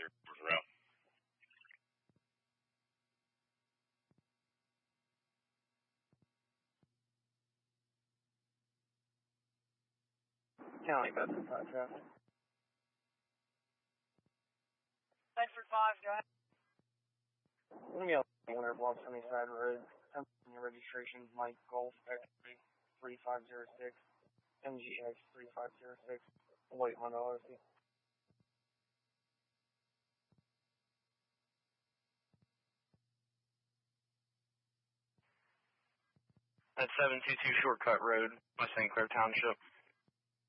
your route. County Bedford 5 traffic. Bedford 5, go ahead. Let me up Winter Bluff Sunnyside Road. Pennsylvania registration Mike Golf X3 3506 MGX 3506 White Honda RC. At 722 Shortcut Road, West St. Clair Township.